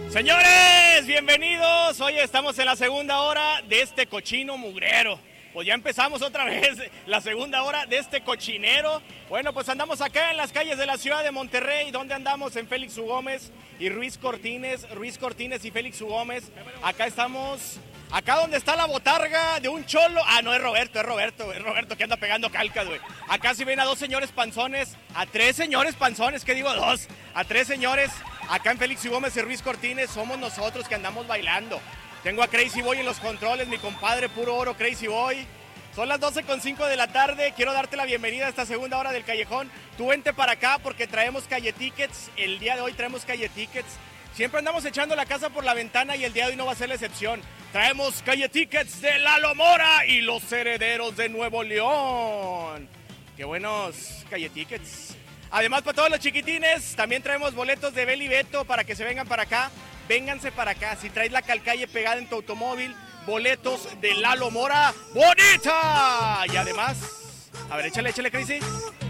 Señores, bienvenidos. Hoy estamos en la segunda hora de este cochino mugrero. Pues ya empezamos otra vez la segunda hora de este cochinero. Bueno, pues andamos acá en las calles de la ciudad de Monterrey. ¿Dónde andamos? En Félix U. Gómez y Ruiz Cortines y Félix U. Gómez. Acá estamos, acá donde está la botarga de un cholo. Ah, no, es Roberto que anda pegando calcas, güey. Acá sí ven a dos señores panzones, a tres señores panzones, ¿qué digo? Dos, a tres señores. Acá en Félix U. Gómez y Ruiz Cortines somos nosotros que andamos bailando. Tengo a Crazy Boy en los controles, mi compadre puro oro, Crazy Boy. Son las 12:05 de la tarde, quiero darte la bienvenida a esta segunda hora del Callejón. Tú vente para acá porque traemos Calle Tickets, el día de hoy traemos Calle Tickets. Siempre andamos echando la casa por la ventana y el día de hoy no va a ser la excepción. Traemos Calle Tickets de Lalo Mora y los Herederos de Nuevo León. Qué buenos Calle Tickets. Además, para todos los chiquitines, también traemos boletos de Beli Beto para que se vengan para acá. Vénganse para acá. Si traes la calcalle pegada en tu automóvil, boletos de Lalo Mora. ¡Bonita! Y además, a ver, échale, Crazy.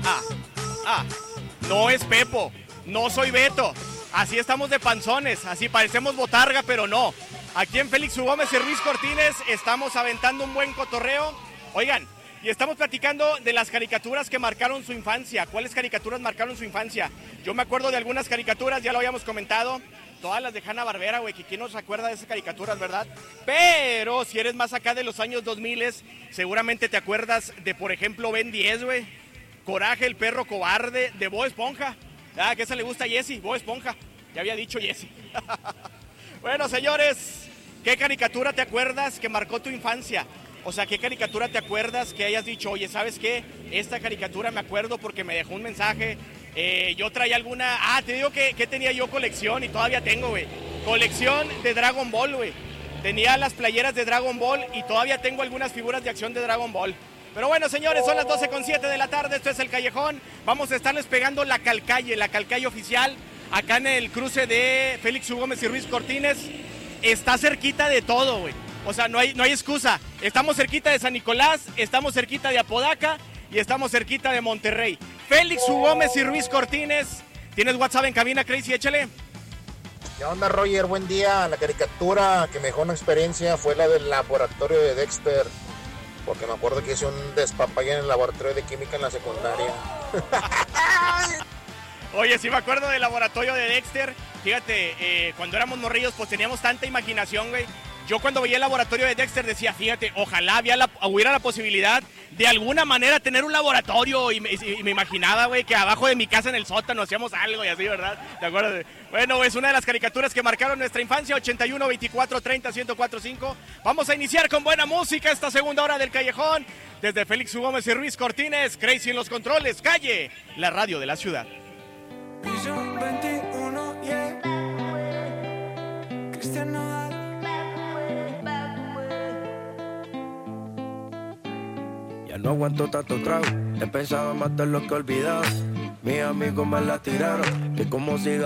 No es Pepo, no soy Beto. Así estamos de panzones, así parecemos botarga, pero no. Aquí en Félix U. Gómez y Ruiz Cortines estamos aventando un buen cotorreo. Oigan, y estamos platicando de las caricaturas que marcaron su infancia. ¿Cuáles caricaturas marcaron su infancia? Yo me acuerdo de algunas caricaturas, ya lo habíamos comentado. Todas las de Hanna-Barbera, güey, que quién nos recuerda de esas caricaturas, ¿verdad? Pero si eres más acá de los años 2000, seguramente te acuerdas de, por ejemplo, Ben 10, güey. Coraje, el perro cobarde, de Bob Esponja. Ah, que esa le gusta a Jessie, Bob Esponja. Ya había dicho Jessie. Bueno, señores, ¿qué caricatura te acuerdas que marcó tu infancia? O sea, ¿qué caricatura te acuerdas que hayas dicho, oye, ¿sabes qué? Esta caricatura me acuerdo porque me dejó un mensaje. Yo traía alguna... te digo que tenía yo colección y todavía tengo, güey. Colección de Dragon Ball, güey. Tenía las playeras de Dragon Ball y todavía tengo algunas figuras de acción de Dragon Ball. Pero bueno, señores, son las 12:07 de la tarde, esto es El Callejón. Vamos a estarles pegando la calcalle oficial, acá en el cruce de Félix U. Gómez y Ruiz Cortines. Está cerquita de todo, güey. O sea, no hay excusa. Estamos cerquita de San Nicolás, estamos cerquita de Apodaca y estamos cerquita de Monterrey. Félix U. Gómez y Ruiz Cortines. ¿Tienes WhatsApp en cabina, Crazy? Échale. ¿Qué onda, Roger? Buen día. La caricatura que me dejó una experiencia fue la del laboratorio de Dexter, porque me acuerdo que hice un despapalle en el laboratorio de química en la secundaria. Oye, sí me acuerdo del laboratorio de Dexter. Fíjate, cuando éramos morrillos, pues teníamos tanta imaginación, güey. Yo cuando veía el laboratorio de Dexter decía, fíjate, ojalá hubiera la posibilidad de alguna manera tener un laboratorio y me imaginaba, güey, que abajo de mi casa en el sótano hacíamos algo y así, ¿verdad? ¿Te acuerdas? Bueno, es una de las caricaturas que marcaron nuestra infancia, 81 24 30 1045. Vamos a iniciar con buena música esta segunda hora del Callejón. Desde Félix U. Gómez y Ruiz Cortines, Crazy en los controles, Calle, la radio de la ciudad. Piso 21, yeah. Cristiano. No aguanto tanto trago, he pensado más de lo que he olvidado. Mis amigos me la tiraron, que como siga